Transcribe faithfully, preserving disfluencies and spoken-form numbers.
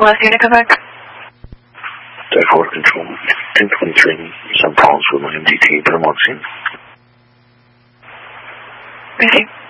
Last unit, come back. Deck four control, ten twenty-three, some problems with my M D T, put them on scene. Ready.